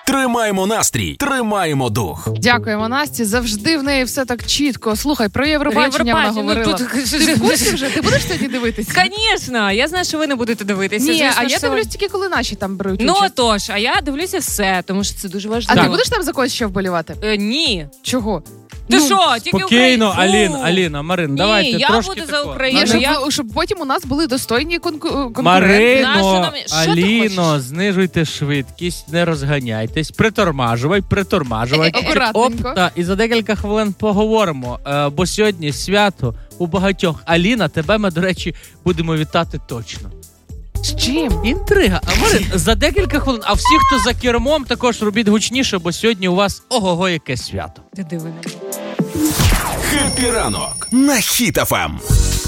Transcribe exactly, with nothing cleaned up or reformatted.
Тримаємо настрій, тримаємо дух. Дякуємо Насті, завжди в неї все так чітко. Слухай, про Євробачення вона говорила. Ну, тут... Ти в курсі вже? Ти будеш тоді дивитися? Звісно, я знаю, що ви не будете дивитися. Ні, Звісно, а я що... дивлюсь тільки, коли наші там беруть Ну, участь. тож, а я дивлюся все, тому що це дуже важливо. А ти будеш там за когось ще вболівати? Е, ні. Чого? Ти Ну, що, тільки Спокійно, Україну? Алін, Аліна, Марин, Ні, давайте я трошки буду за тако. Україну. Ні, Ну, щоб, я- щоб потім у нас були достойні конку- конкуренти. Марино, Нащо нам- що ти Аліно, хочеш? знижуйте швидкість, не розганяйтесь, притормажувай, притормажувай. Е, акуратненько. Оп, та, і за декілька хвилин поговоримо, е, бо сьогодні свято у багатьох. Аліна, тебе ми, до речі, будемо вітати точно. З чим? Інтрига. А Марин, за декілька хвилин, а всі, хто за кермом, також робіть гучніше, бо сьогодні у вас ого-го яке свято. Ти диви. Хеппі ранок на Хіт еф ем.